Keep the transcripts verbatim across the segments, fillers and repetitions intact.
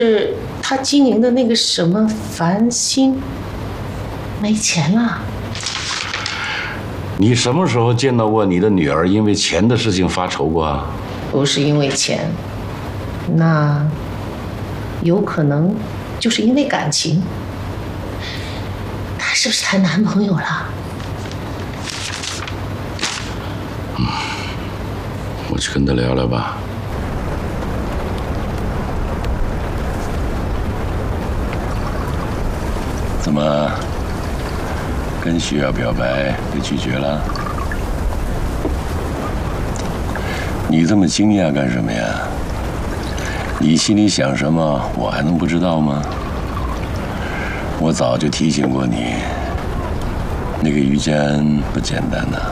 是他经营的那个什么繁星没钱了。 你什么时候见到过你的女儿因为钱的事情发愁过啊？ 不是因为钱，那有可能就是因为感情。她是不是谈男朋友了？ 嗯，我去跟她聊聊吧。怎么，跟徐瑶表白被拒绝了？你这么惊讶干什么呀？你心里想什么，我还能不知道吗？我早就提醒过你，那个于坚不简单呐。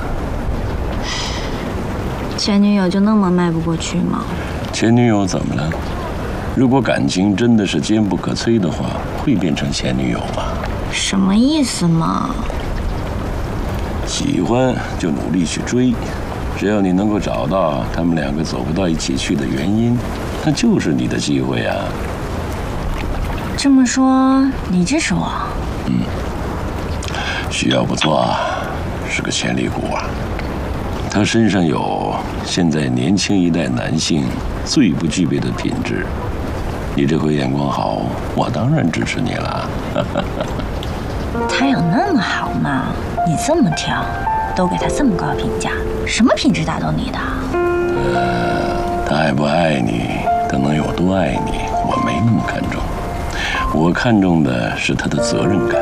前女友就那么迈不过去吗？ 前女友怎么了？如果感情真的是坚不可摧的话，会变成前女友吗？ 什么意思嘛？ 喜欢就努力去追，只要你能够找到他们两个走不到一起去的原因，那就是你的机会啊。 这么说，你支持我？ 嗯，徐瑶不错啊，是个潜力股啊。他身上有现在年轻一代男性最不具备的品质。你这回眼光好，我当然支持你了。 他有那么好吗？你这么挑，都给他这么高评价，什么品质打动你的？ 呃，他爱不爱你，他能有多爱你，我没那么看重。我看重的是他的责任感。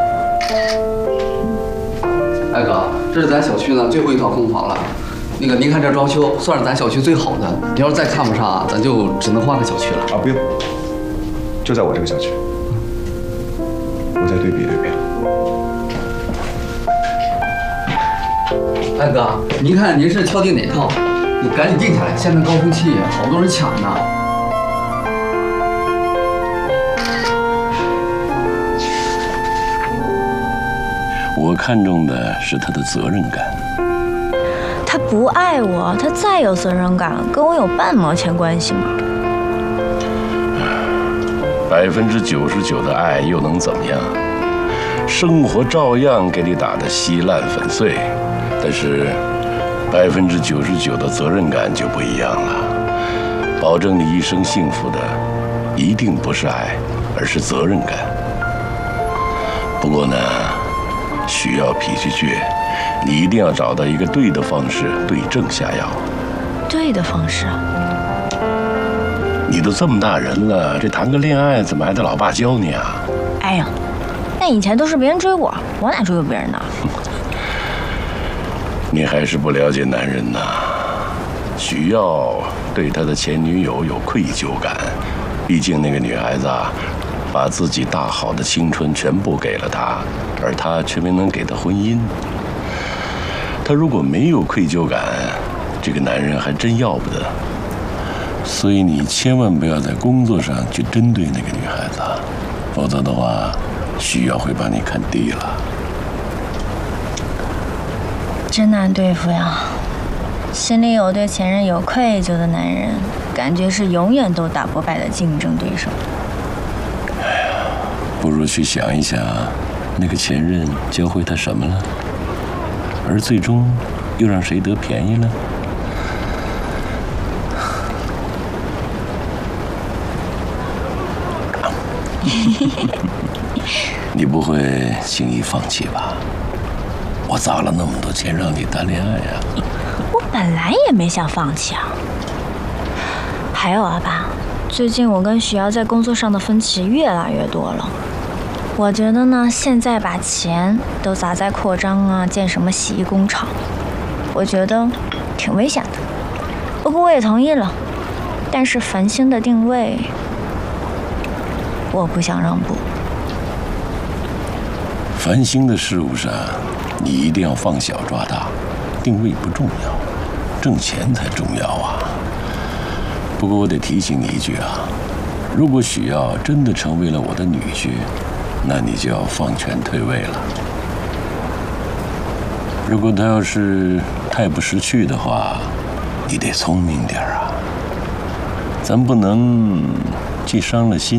哎哥，这是咱小区呢最后一套空房了。那个您看这装修算是咱小区最好的，你要是再看不上啊，咱就只能换个小区了。 啊，不用，就在我这个小区。我再对比对比。 哎哥，您看您是挑定哪套？你赶紧定下来，现在高峰期，好多人抢呢。 我看重的是他的责任感。 他不爱我，他再有责任感，跟我有半毛钱关系吗？ 百分之九十九的爱又能怎么样？生活照样给你打得稀烂粉碎，但是百分之九十九的责任感就不一样了。保证你一生幸福的，一定不是爱，而是责任感。不过呢，需要脾气倔，你一定要找到一个对的方式对症下药。 对的方式？ 你都这么大人了，这谈个恋爱怎么还得老爸教你啊？ 哎呀，那以前都是别人追我，我哪追过别人呢？ 你还是不了解男人呐。许耀对他的前女友有愧疚感，毕竟那个女孩子啊，把自己大好的青春全部给了他，而他却没能给她婚姻。他如果没有愧疚感，这个男人还真要不得。所以你千万不要在工作上去针对那个女孩子，否则的话，许耀会把你看低了。 真难对付呀！心里有对前任有愧疚的男人，感觉是永远都打不败的竞争对手。 哎呀，不如去想一想，那个前任教会他什么了，而最终又让谁得便宜了？你不会轻易放弃吧？我砸了那么多钱让你谈恋爱呀！ 我本来也没想放弃啊。还有啊，爸，最近我跟许瑶在工作上的分歧越来越多了。我觉得呢，现在把钱都砸在扩张啊、建什么洗衣工厂，我觉得挺危险的。不过我也同意了，但是繁星的定位，我不想让步。 繁星的事物上，你一定要放小抓大，定位不重要，挣钱才重要啊。不过我得提醒你一句啊，如果许耀真的成为了我的女婿，那你就要放权退位了。如果他要是太不识趣的话，你得聪明点啊。咱不能既伤了心。